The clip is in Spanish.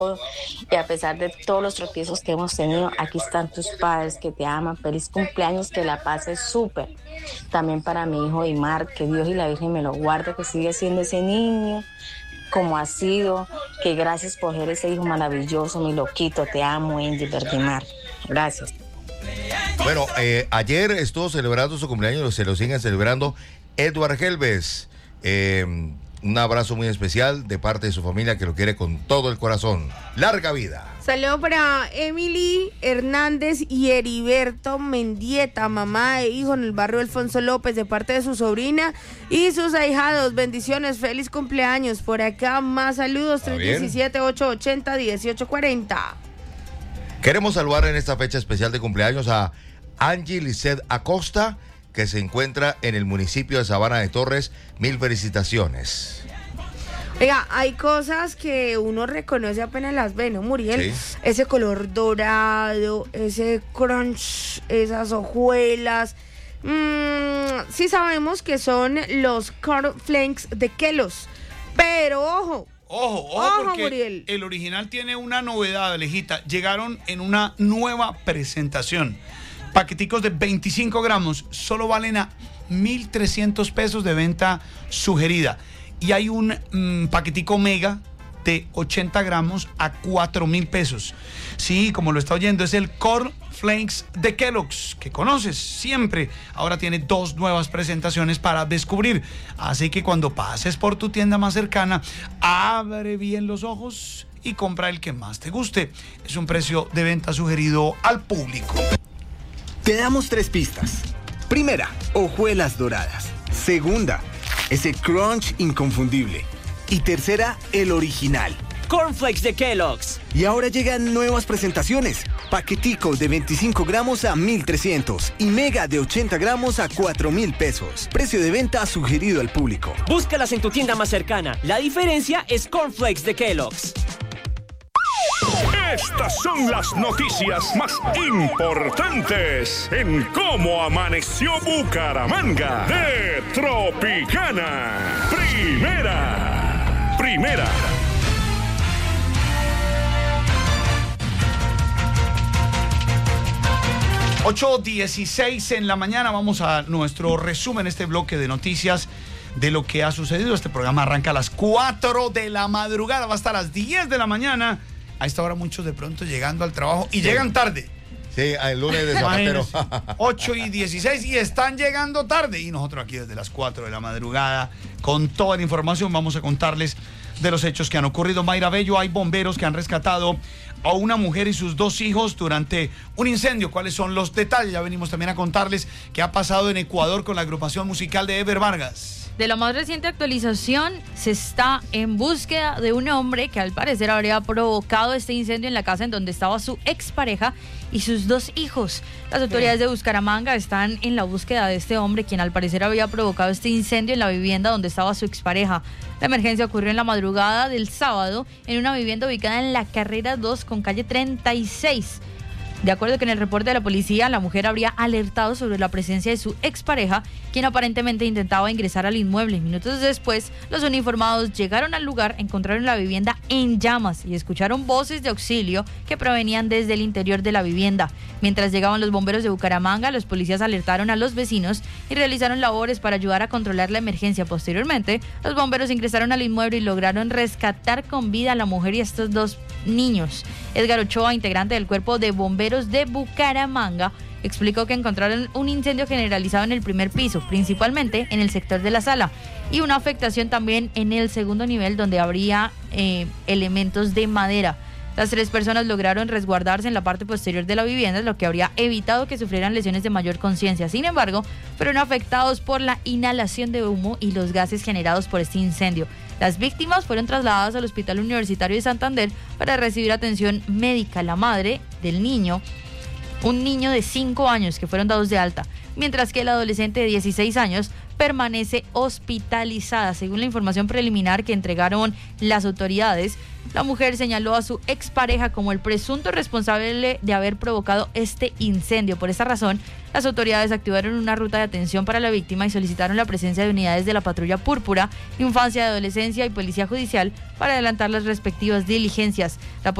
y a pesar de todos los tropiezos que hemos tenido, aquí están tus padres que te aman. Feliz cumpleaños, que la pases súper. También para mi hijo Imar, que Dios y la Virgen me lo guarde, que sigue siendo ese niño como ha sido, que gracias por ser ese hijo maravilloso, mi loquito, te amo, Angie Verdimar. Gracias. Bueno, ayer estuvo celebrando su cumpleaños, se lo siguen celebrando Edward Helves. Un abrazo muy especial de parte de su familia que lo quiere con todo el corazón. ¡Larga vida! Saludo para Emily Hernández y Heriberto Mendieta, mamá e hijo en el barrio Alfonso López, de parte de su sobrina y sus ahijados. Bendiciones, feliz cumpleaños. Por acá más saludos, 317-880-1840. Queremos saludar en esta fecha especial de cumpleaños a Angie Lisset Acosta, que se encuentra en el municipio de Sabana de Torres. Mil felicitaciones. Oiga, hay cosas que uno reconoce apenas las ve, ¿no, Muriel? Sí. Ese color dorado, ese crunch, esas hojuelas. Sí sabemos que son los cornflakes de Kellogg's, pero ojo, porque Muriel. El original tiene una novedad, Alejita. Llegaron en una nueva presentación. Paqueticos de 25 gramos solo valen a 1.300 pesos de venta sugerida. Y hay un paquetico mega de 80 gramos a 4.000 pesos. Sí, como lo está oyendo, es el Corn Flakes de Kellogg's, que conoces siempre. Ahora tiene 2 nuevas presentaciones para descubrir. Así que cuando pases por tu tienda más cercana, abre bien los ojos y compra el que más te guste. Es un precio de venta sugerido al público. Te damos 3 pistas. Primera, hojuelas doradas. Segunda, ese crunch inconfundible. Y tercera, el original. Cornflakes de Kellogg's. Y ahora llegan nuevas presentaciones. Paquetico de 25 gramos a 1.300 y mega de 80 gramos a 4.000 pesos. Precio de venta sugerido al público. Búscalas en tu tienda más cercana. La diferencia es Cornflakes de Kellogg's. Estas son las noticias más importantes en cómo amaneció Bucaramanga de Tropicana. Primera. 8:16 en la mañana. Vamos a nuestro resumen, este bloque de noticias de lo que ha sucedido. Este programa arranca a las 4 de la madrugada, va hasta las 10 de la mañana. A esta hora muchos de pronto llegando al trabajo y llegan tarde. Sí, el lunes de Zapatero. 8:16 y están llegando tarde. Y nosotros aquí desde las 4 de la madrugada con toda la información vamos a contarles de los hechos que han ocurrido. Mayra Bello, hay bomberos que han rescatado a una mujer y sus 2 hijos durante un incendio. ¿Cuáles son los detalles? Ya venimos también a contarles qué ha pasado en Ecuador con la agrupación musical de Ever Vargas. De la más reciente actualización, se está en búsqueda de un hombre que al parecer habría provocado este incendio en la casa en donde estaba su expareja y sus 2 hijos. Las autoridades de Bucaramanga están en la búsqueda de este hombre, quien al parecer había provocado este incendio en la vivienda donde estaba su expareja. La emergencia ocurrió en la madrugada del sábado en una vivienda ubicada en la carrera 2 con calle 36. De acuerdo con el reporte de la policía, la mujer habría alertado sobre la presencia de su expareja, quien aparentemente intentaba ingresar al inmueble. Minutos después, los uniformados llegaron al lugar, encontraron la vivienda en llamas y escucharon voces de auxilio que provenían desde el interior de la vivienda. Mientras llegaban los bomberos de Bucaramanga, los policías alertaron a los vecinos y realizaron labores para ayudar a controlar la emergencia. Posteriormente, los bomberos ingresaron al inmueble y lograron rescatar con vida a la mujer y a estos 2 niños. Edgar Ochoa, integrante del cuerpo de bomberos de Bucaramanga, explicó que encontraron un incendio generalizado en el primer piso, principalmente en el sector de la sala, y una afectación también en el segundo nivel donde habría elementos de madera. Las 3 personas lograron resguardarse en la parte posterior de la vivienda, lo que habría evitado que sufrieran lesiones de mayor conciencia. Sin embargo, fueron afectados por la inhalación de humo y los gases generados por este incendio. Las víctimas fueron trasladadas al Hospital Universitario de Santander para recibir atención médica. La madre del niño, un niño de 5 años que fueron dados de alta, mientras que el adolescente de 16 años permanece hospitalizada. Según la información preliminar que entregaron las autoridades, la mujer señaló a su expareja como el presunto responsable de haber provocado este incendio. Por esta razón, las autoridades activaron una ruta de atención para la víctima y solicitaron la presencia de unidades de la Patrulla Púrpura, Infancia y Adolescencia y Policía Judicial para adelantar las respectivas diligencias. La